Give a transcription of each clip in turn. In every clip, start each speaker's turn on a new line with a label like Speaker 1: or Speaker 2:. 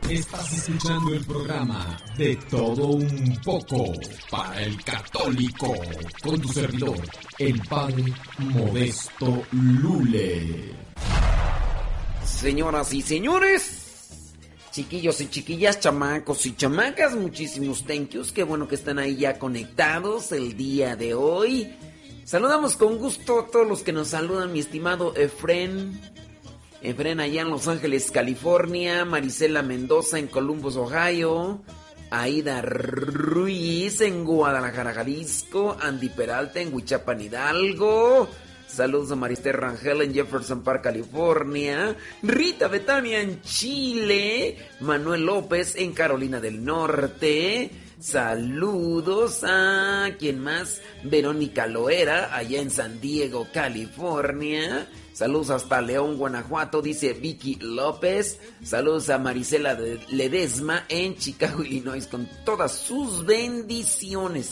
Speaker 1: Estás escuchando el programa De Todo Un Poco para el Católico, con tu servidor, el Padre Modesto Lule.
Speaker 2: Señoras y señores, chiquillos y chiquillas, chamacos y chamacas, muchísimos thank yous. Qué bueno que están ahí ya conectados el día de hoy. Saludamos con gusto a todos los que nos saludan, mi estimado Efren allá en Los Ángeles, California, Marisela Mendoza en Columbus, Ohio, Aida Ruiz en Guadalajara, Jalisco, Andy Peralta en Huichapan, Hidalgo. Saludos a Marister Rangel en Jefferson Park, California, Rita Betania en Chile, Manuel López en Carolina del Norte. Saludos a ¿quién más? Verónica Loera allá en San Diego, California. Saludos hasta León, Guanajuato, dice Vicky López. Saludos a Marisela Ledesma en Chicago, Illinois, con todas sus bendiciones,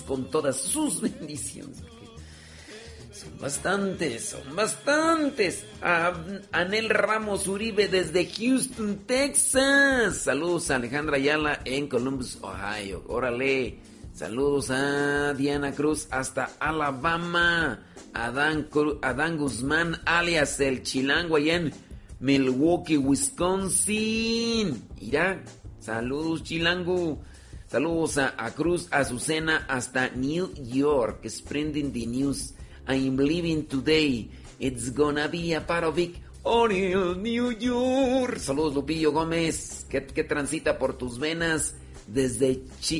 Speaker 2: Son bastantes. A Anel Ramos Uribe desde Houston, Texas. Saludos a Alejandra Ayala en Columbus, Ohio. Órale. Saludos a Diana Cruz hasta Alabama. Adán Guzmán, alias el Chilango, allá en Milwaukee, Wisconsin. Mira, saludos Chilango. Saludos a Cruz Azucena hasta New York. Spreading the news. I'm living today. It's gonna be a part of it. Oh, New York. Saludos Lupillo Gómez, que transita por tus venas desde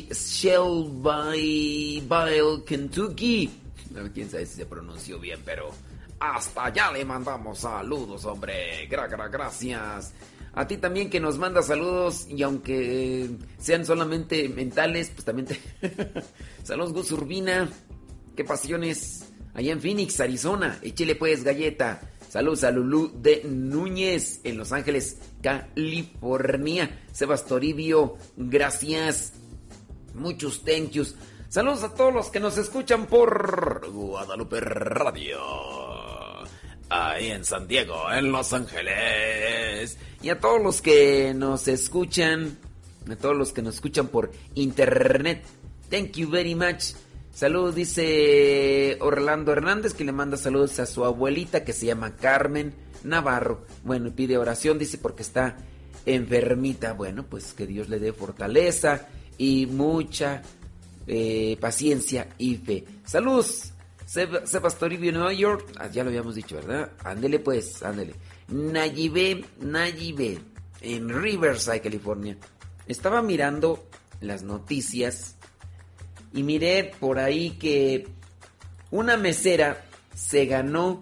Speaker 2: Shelbyville, Kentucky. No, quién sabe si se pronunció bien, pero hasta allá le mandamos saludos, hombre. Gracias. A ti también que nos manda saludos, y aunque sean solamente mentales, pues también te... Saludos Gus Urbina. Qué pasiones. Allá en Phoenix, Arizona. Échele pues galleta. Saludos a Lulú de Núñez en Los Ángeles, California. Sebas Toribio, gracias. Muchos thank yous. Saludos a todos los que nos escuchan por Guadalupe Radio, ahí en San Diego, en Los Ángeles. Y a todos los que nos escuchan, por internet. Thank you very much. Saludos, dice Orlando Hernández, que le manda saludos a su abuelita que se llama Carmen Navarro. Bueno, pide oración, dice, porque está enfermita. Bueno, pues que Dios le dé fortaleza y mucha paciencia y fe. Saludos, Sebas Toribio, Nueva York. Ya lo habíamos dicho, ¿verdad? Ándele pues, ándele. Nayibe, en Riverside, California. Estaba mirando las noticias y miré por ahí que una mesera se ganó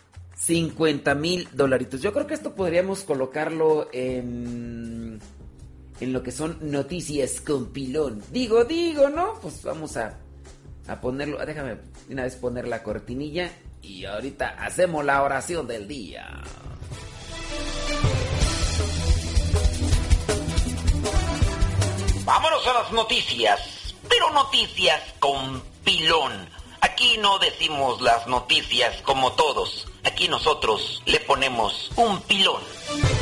Speaker 2: $50,000. Yo creo que esto podríamos colocarlo en lo que son noticias con pilón. Digo, ¿no? Pues vamos a ponerlo. Déjame una vez poner la cortinilla y ahorita hacemos la oración del día.
Speaker 3: Vámonos a las noticias, pero noticias con pilón. Aquí no decimos las noticias como todos. Aquí nosotros le ponemos un pilón.